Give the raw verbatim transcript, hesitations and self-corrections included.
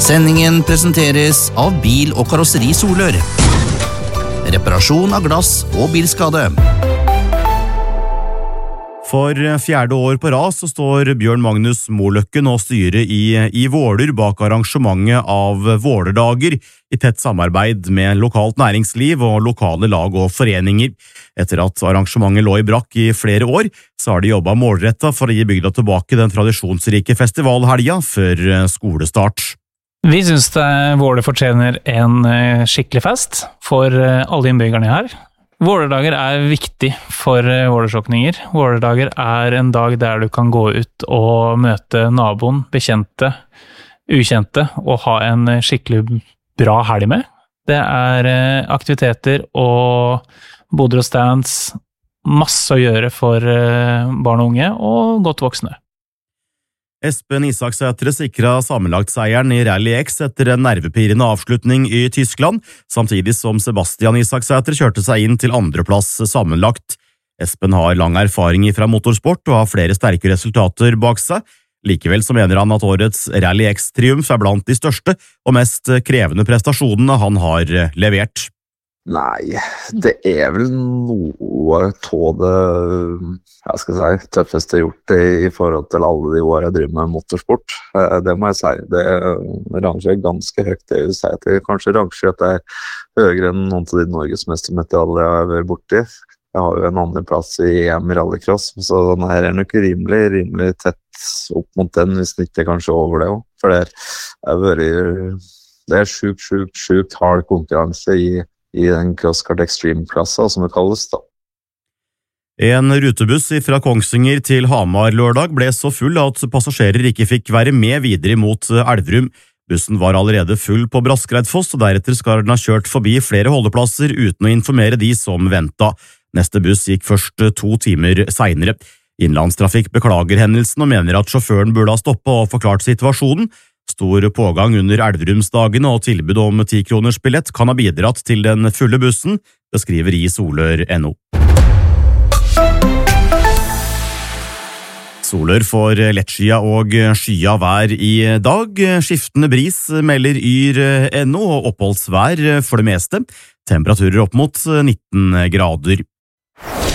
Sendingen presenteres av Bil- og Karosseri Solør. Reparasjon av glass og bilskade. For fjerde år på rad så står Bjørn Magnus Moløkken og styret i, i Våler bak arrangementet av Vålerdager i tett samarbeid med lokalt næringsliv og lokale lag og foreninger. Etter at arrangementet lå i brakk i flere år, så har de jobbet målrettet for å gi bygda tilbake den tradisjonsrike festivalhelga før skolestart. Vi synes Våler fortjener en skikkelig fest for alle innbyggerne her. Vålerdager er viktig for vålersåkninger. Vålerdager er en dag der du kan gå ut og møte naboen, bekjente, ukjente, og ha en skikkelig bra helg med. Det er aktiviteter og boder og stands, masse å gjøre for barn og unge og godt voksne. Espen Isaksæter sikret sammenlagtseieren i Rally X etter en nervepirrende avslutning i Tyskland, samtidig som Sebastian Isaksæter kjørte seg inn til andreplass sammenlagt. Espen har lang erfaring fra motorsport og har flere sterke resultater bak seg. Likevel så mener han at årets Rally X-triumf er blant de største og mest krevende prestasjonene han har levert. Nei, det er vel noe av det jeg skal si, tøffeste jeg har gjort i, i forhold til alle de årene jeg driver med motorsport. Det må jeg si. Det rangerer ganske høyt. Det vil si at jeg kanskje rangerer at det er høyere enn noen av de norgesmestermedaljer jeg har vært borti. Jeg har jo en andre plass i E M i rallycross, så denne her er nok rimelig, rimelig tett opp mot den, hvis den ikke er kanskje over det også. For det er, vært, det er sjukt, sjukt, sjukt hard konkurranse i i den CrossKart Extreme-klassa, som det kalles da. En rutebuss fra Kongsvinger til Hamar lørdag ble så full at passasjerer ikke fikk være med videre mot Elverum. Bussen var allerede full på Braskreidfoss, og deretter skal den ha kjørt forbi flere holdeplasser uten å informere de som ventet. Neste buss gikk først to timer senere. Innlandstrafikk beklager hendelsen og mener at sjåføren burde ha stoppet og forklart situasjonen. Stor pågang under Elverumsdagene og tilbud om ti kroners billett kan ha bidratt til den fulle bussen, det skriver i Solør punktum no. Solør får lettskia og skya vær i dag. Skiftende bris melder yr punktum no og oppholdsvær for det meste. Temperaturer opp mot nitten grader.